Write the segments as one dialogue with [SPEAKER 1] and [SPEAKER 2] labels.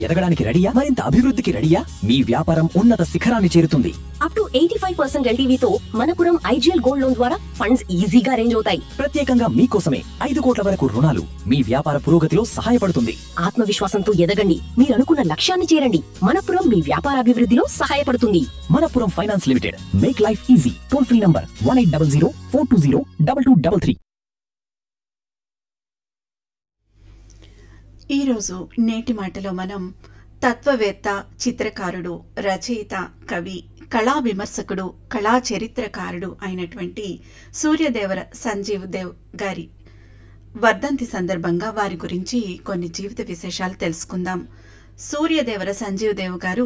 [SPEAKER 1] ఎదగడానికి రెడీయా? మరింత అభివృద్ధికి రెడీయా? మీ వ్యాపారం ఉన్నత శిఖరాన్ని చేరుతుంది.
[SPEAKER 2] Up to 85% ఎల్టీవీతో Manappuram IGL gold loan ద్వారా ఫండ్స్ ఈజీగా అరేంజ్ అవుతాయి.
[SPEAKER 1] ప్రత్యేకంగా మీకోసమే 5 కోట్ల వరకు రుణాలు మీ వ్యాపార పురోగతిలో సహాయపడుతుంది.
[SPEAKER 2] ఆత్మవిశ్వాసంతో ఎదగండి, మీరు అనుకున్న లక్ష్యాన్ని చేరండి. మనపురం మీ వ్యాపార అభివృద్ధిలో సహాయపడుతుంది.
[SPEAKER 1] Manappuram finance limited, make life easy. Toll free number 1800 420 2233.
[SPEAKER 3] ఈరోజు నేటి మాటలో మనం తత్వవేత్త, చిత్రకారుడు, రచయిత, కవి, కళా విమర్శకుడు, కళా చరిత్రకారుడు అయినటువంటి సూర్యదేవర సంజీవ్ దేవ్ గారి వర్ధంతి సందర్భంగా వారి గురించి కొన్ని జీవిత విశేషాలు తెలుసుకుందాం. సూర్యదేవర సంజీవ్ దేవ్ గారు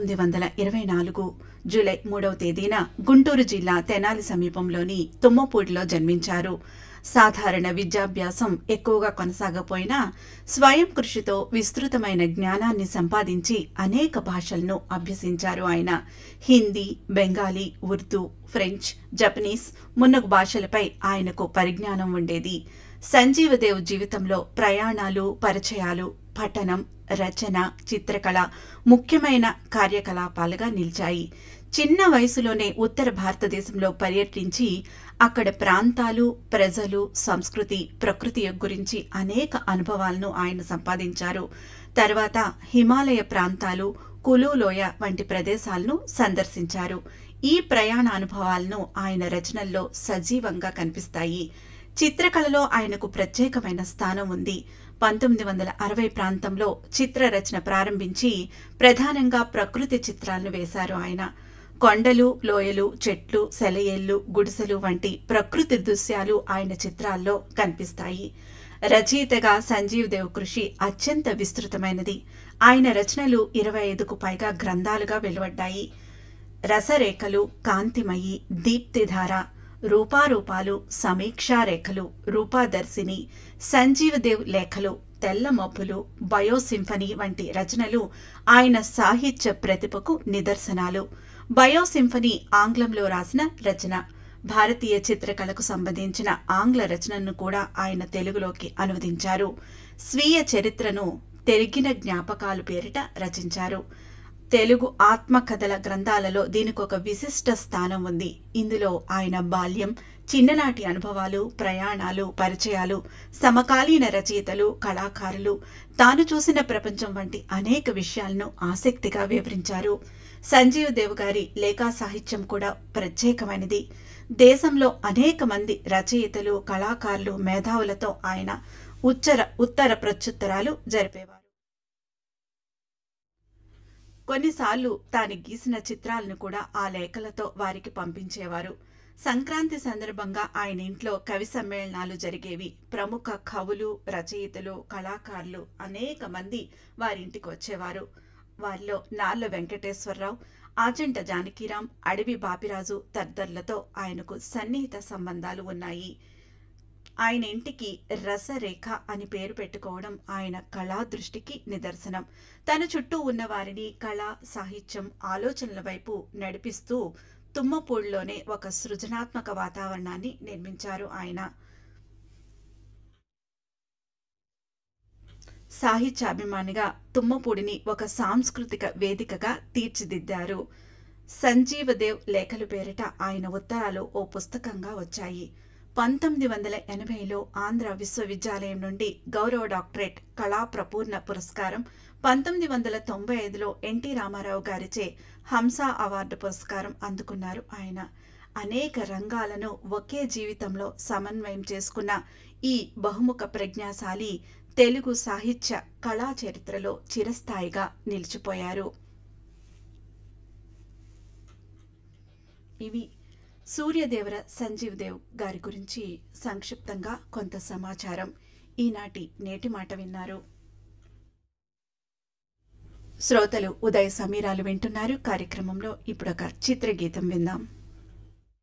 [SPEAKER 3] 1924 జూలై 3వ తేదీన గుంటూరు జిల్లా తెనాలి సమీపంలోని తుమ్మపూడిలో జన్మించారు. సాధారణ విద్యాభ్యాసం ఎక్కువగా కొనసాగపోయినా స్వయం కృషితో విస్తృతమైన జ్ఞానాన్ని సంపాదించి అనేక భాషలను అభ్యసించారు. ఆయన హిందీ, బెంగాలీ, ఉర్దూ, ఫ్రెంచ్, జపనీస్ మున్నగు భాషలపై ఆయనకు పరిజ్ఞానం ఉండేది. సంజీవదేవ్ జీవితంలో ప్రయాణాలు, పరిచయాలు, పఠనం, రచన, చిత్రకళ ముఖ్యమైన కార్యకలాపాలుగా నిలిచాయి. చిన్న వయసులోనే ఉత్తర భారతదేశంలో పర్యటించి అక్కడ ప్రాంతాలు, ప్రజలు, సంస్కృతి, ప్రకృతి గురించి అనేక అనుభవాలను ఆయన సంపాదించారు. తర్వాత హిమాలయ ప్రాంతాలు, కులు లోయ వంటి ప్రదేశాలను సందర్శించారు. ఈ ప్రయాణ అనుభవాలను ఆయన రచనల్లో సజీవంగా కనిపిస్తాయి. చిత్రకళలో ఆయనకు ప్రత్యేకమైన స్థానం ఉంది. 1960 ప్రాంతంలో చిత్రరచన ప్రారంభించి ప్రధానంగా ప్రకృతి చిత్రాలను వేశారు ఆయన. కొండలు, లోయలు, చెట్లు, సెలయేళ్లు, గుడిసెలు వంటి ప్రకృతి దృశ్యాలు ఆయన చిత్రాల్లో కనిపిస్తాయి. రచయితగా సంజీవ్ దేవ్ కృషి అత్యంత విస్తృతమైనది. ఆయన రచనలు 25కు పైగా గ్రంథాలుగా వెలువడ్డాయి. రసరేఖలు, కాంతిమయి, దీప్తిధార, రూపారూపాలు, సమీక్షారేఖలు, రూపాదర్శిని, సంజీవదేవ్ లేఖలు, తెల్ల మబ్బులు, బయోసింఫనీ వంటి రచనలు ఆయన సాహిత్య ప్రతిభకు నిదర్శనాలు. బయోసింఫనీ ఆంగ్లంలో రాసిన రచన. భారతీయ చిత్రకళకు సంబంధించిన ఆంగ్ల రచనను కూడా ఆయన తెలుగులోకి అనువదించారు. స్వీయ చరిత్రను తెరిగిన జ్ఞాపకాలు పేరిట రచించారు. తెలుగు ఆత్మకథల గ్రంథాలలో దీనికి ఒక విశిష్ట స్థానం ఉంది. ఇందులో ఆయన బాల్యం, చిన్ననాటి అనుభవాలు, ప్రయాణాలు, పరిచయాలు, సమకాలీన రచయితలు, కళాకారులు, తాను చూసిన ప్రపంచం వంటి అనేక విషయాలను ఆసక్తిగా వివరించారు. సంజీవ్ దేవ్ గారి లేఖా సాహిత్యం కూడా ప్రత్యేకమైనది. దేశంలో అనేక మంది రచయితలు, కళాకారులు, మేధావులతో ఆయన ఉత్తర ప్రత్యుత్తరాలు జరిపేవారు. కొన్నిసార్లు తాను గీసిన చిత్రాలను కూడా ఆ లేఖలతో వారికి పంపించేవారు. సంక్రాంతి సందర్భంగా ఆయన ఇంట్లో కవి సమ్మేళనాలు జరిగేవి. ప్రముఖ కవులు, రచయితలు, కళాకారులు అనేక మంది వారింటికి వచ్చేవారు. వారిలో నాళ్ల వెంకటేశ్వరరావు, ఆచంట జానకీరాం, అడవి బాపిరాజు తదితరులతో ఆయనకు సన్నిహిత సంబంధాలు ఉన్నాయి. ఆయన ఇంటికి రసరేఖ అని పేరు పెట్టుకోవడం ఆయన కళా దృష్టికి నిదర్శనం. తన చుట్టూ ఉన్న వారిని కళ, సాహిత్యం, ఆలోచనల వైపు నడిపిస్తూ తుమ్మపూడిలోనే ఒక సృజనాత్మక వాతావరణాన్ని నిర్మించారు ఆయన. సాహిత్యాభిమానిగా తుమ్మపూడిని ఒక సాంస్కృతిక వేదికగా తీర్చిదిద్దారు. సంజీవదేవ్ లేఖలు పేరిట ఆయన ఉత్తరాలు ఓ పుస్తకంగా వచ్చాయి. 1980లో ఆంధ్ర విశ్వవిద్యాలయం నుండి గౌరవ డాక్టరేట్, కళా ప్రపూర్ణ పురస్కారం, 1995లో ఎన్టీ రామారావు గారిచే హంస అవార్డు పురస్కారం అందుకున్నారు ఆయన. అనేక రంగాలను ఒకే జీవితంలో సమన్వయం చేసుకున్న ఈ బహుముఖ ప్రజ్ఞాశాలి తెలుగు సాహిత్య కళా చరిత్రలో చిరస్థాయిగా నిలిచిపోయారు. ఇవి సూర్యదేవర సంజీవ్ దేవ్ గారి గురించి సంక్షిప్తంగా కొంత సమాచారం. ఈనాటి నేటి మాట విన్నారు. శ్రోతలు ఉదయ సమీరాలు వింటున్నారు. కార్యక్రమంలో ఇప్పుడొక చిత్రగీతం విందాం.